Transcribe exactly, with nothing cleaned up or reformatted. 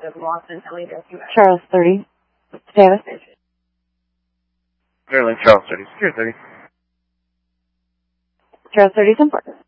of Lawson, L A W. Charles thirty. Status? Maryland, Charles thirty. Secure thirty. Charles thirty is important.